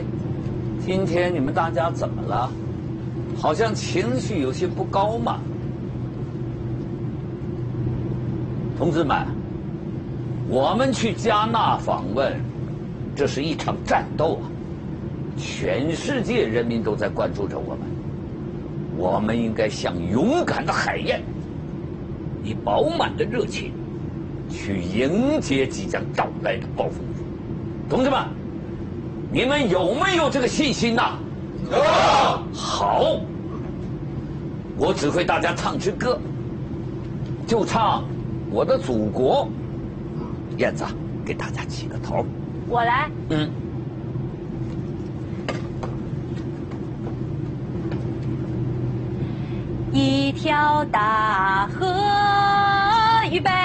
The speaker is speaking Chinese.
今天你们大家怎么了？好像情绪有些不高嘛。同志们，我们去加纳访问，这是一场战斗啊！全世界人民都在关注着我们，我们应该像勇敢的海燕，以饱满的热情去迎接即将到来的暴风雨。同志们，你们有没有这个信心呐？有。好，我指挥大家唱支歌，就唱《我的祖国》。燕子，给大家起个头。 我来。一条大河，预备